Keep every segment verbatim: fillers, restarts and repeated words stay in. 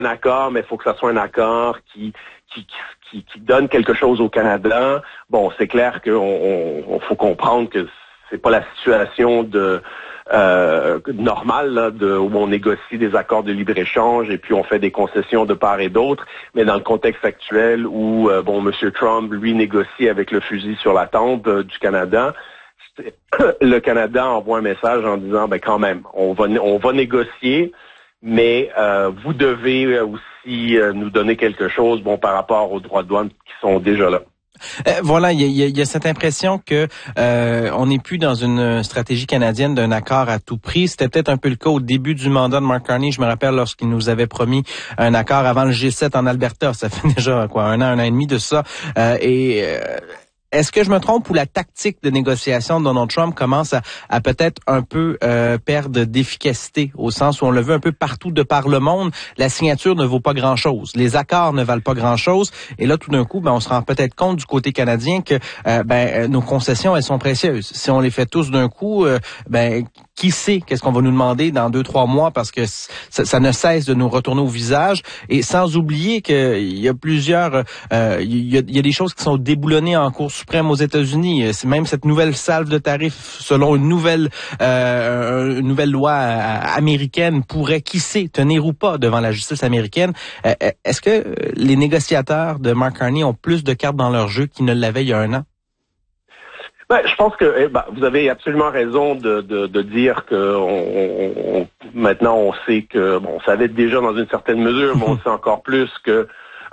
un accord, mais il faut que ça soit un accord qui, qui, qui, qui donne quelque chose au Canada. Bon, c'est clair qu'il faut comprendre que c'est pas la situation de euh, normale là, de, où on négocie des accords de libre-échange et puis on fait des concessions de part et d'autre, mais dans le contexte actuel où euh, bon, M. Trump, lui, négocie avec le fusil sur la tempe euh, du Canada, le Canada envoie un message en disant, ben quand même, on va, on va négocier, mais euh, vous devez aussi euh, nous donner quelque chose, bon, par rapport aux droits de douane qui sont déjà là. Euh, voilà, il y a, y a cette impression que euh, on n'est plus dans une stratégie canadienne d'un accord à tout prix. C'était peut-être un peu le cas au début du mandat de Mark Carney. Je me rappelle lorsqu'il nous avait promis un accord avant le G sept en Alberta. Ça fait déjà quoi un an, un an et demi de ça. Euh, et euh, Est-ce que je me trompe ou la tactique de négociation de Donald Trump commence à, à peut-être un peu euh, perdre d'efficacité au sens où on le veut un peu partout de par le monde, la signature ne vaut pas grand-chose, les accords ne valent pas grand-chose et là tout d'un coup ben on se rend peut-être compte du côté canadien que euh, ben nos concessions elles sont précieuses. Si on les fait tous d'un coup, euh, ben qui sait qu'est-ce qu'on va nous demander dans deux trois mois parce que ça, ça ne cesse de nous retourner au visage et sans oublier qu'il y a plusieurs euh, il y a, il y a des choses qui sont déboulonnées en cours suprême aux États-Unis. C'est même cette nouvelle salve de tarifs, selon une nouvelle euh, une nouvelle loi américaine, pourrait, qui sait, tenir ou pas devant la justice américaine. Euh, est-ce que les négociateurs de Mark Carney ont plus de cartes dans leur jeu qu'ils ne l'avaient il y a un an? Ben, je pense que eh ben, vous avez absolument raison de, de, de dire que on, on, maintenant on sait que bon, on savait déjà dans une certaine mesure, mais on sait encore plus que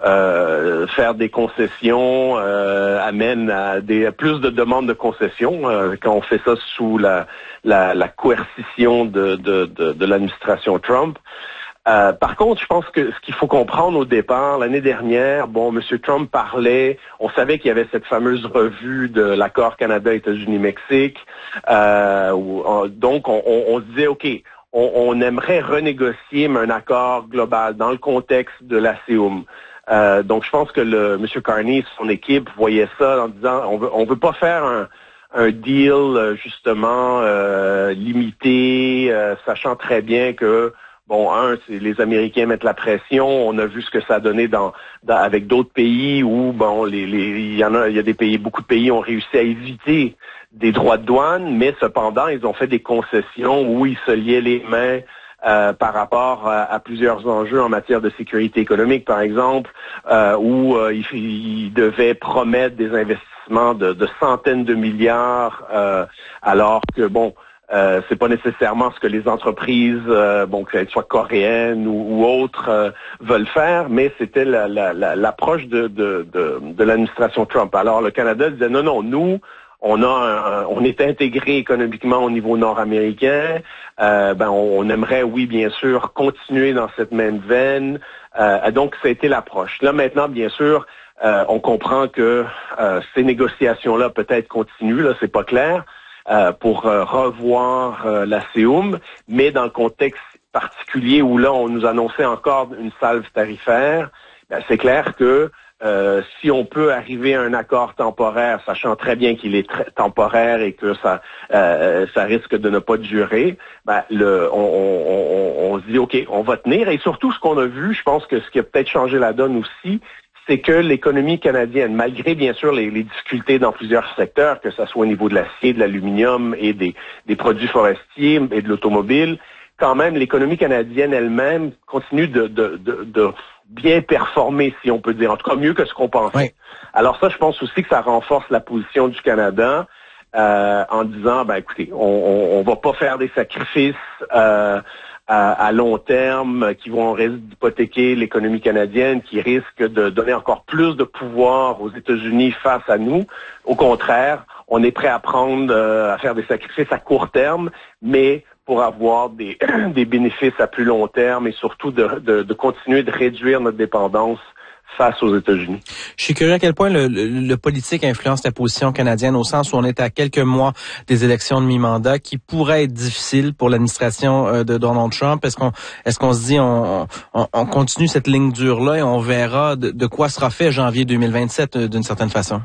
Euh, faire des concessions euh, amène à des à plus de demandes de concessions euh, quand on fait ça sous la la, la coercition de de, de, de l'administration Trump. Euh, par contre, je pense que ce qu'il faut comprendre au départ, l'année dernière, bon, M. Trump parlait, on savait qu'il y avait cette fameuse revue de l'accord Canada-États-Unis-Mexique, euh, où, donc on, on, on se disait, OK, on, on aimerait renégocier mais un accord global dans le contexte de l'A C E U M. Euh, donc, je pense que le M. Carney et son équipe voyaient ça en disant on veut, on veut pas faire un, un deal justement euh, limité, euh, sachant très bien que bon, un, c'est les Américains mettent la pression. On a vu ce que ça a donné dans, dans avec d'autres pays où bon, les, les, il y en a, il y a des pays, beaucoup de pays ont réussi à éviter des droits de douane, mais cependant, ils ont fait des concessions où ils se liaient les mains. Euh, par rapport à, à plusieurs enjeux en matière de sécurité économique, par exemple, euh, où euh, il, il devait promettre des investissements de, de centaines de milliards, euh, alors que bon, euh, c'est pas nécessairement ce que les entreprises, euh, bon, qu'elles soient coréennes ou, ou autres, euh, veulent faire, mais c'était la, la, la, l'approche de, de, de, de l'administration Trump. Alors le Canada disait non, non, nous. On a, un, on est intégré économiquement au niveau nord-américain. Euh, ben, on, on aimerait, oui, bien sûr, continuer dans cette même veine. Euh, donc, ça a été l'approche. Là, maintenant, bien sûr, euh, on comprend que euh, ces négociations-là peut-être continuent. Là, c'est pas clair euh, pour euh, revoir euh, la C E U M, mais dans le contexte particulier où là, on nous annonçait encore une salve tarifaire. Ben, c'est clair que Euh, si on peut arriver à un accord temporaire, sachant très bien qu'il est très temporaire et que ça euh, ça risque de ne pas durer, ben le on, on, on, on se dit OK, on va tenir. Et surtout, ce qu'on a vu, je pense que ce qui a peut-être changé la donne aussi, c'est que l'économie canadienne, malgré bien sûr les, les difficultés dans plusieurs secteurs, que ce soit au niveau de l'acier, de l'aluminium et des, des produits forestiers et de l'automobile, quand même, l'économie canadienne elle-même continue de, de, de, de bien performer, si on peut dire, en tout cas mieux que ce qu'on pensait. Oui. Alors ça, je pense aussi que ça renforce la position du Canada euh, en disant, ben écoutez, on, on, on va pas faire des sacrifices euh, à, à long terme qui vont risquer d'hypothéquer l'économie canadienne, qui risquent de donner encore plus de pouvoir aux États-Unis face à nous. Au contraire, on est prêt à prendre, euh, à faire des sacrifices à court terme, mais pour avoir des, des bénéfices à plus long terme et surtout de, de, de continuer de réduire notre dépendance face aux États-Unis. Je suis curieux à quel point le, le, le politique influence la position canadienne au sens où on est à quelques mois des élections de mi-mandat qui pourraient être difficiles pour l'administration de Donald Trump. Est-ce qu'on est-ce qu'on se dit on, on, on continue cette ligne dure-là et on verra de, de quoi sera fait janvier deux mille vingt-sept d'une certaine façon?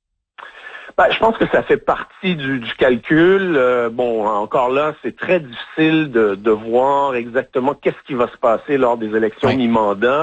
Ben, je pense que ça fait partie du, du calcul. Euh, bon, encore là, c'est très difficile de, de voir exactement qu'est-ce qui va se passer lors des élections oui. mi-mandat.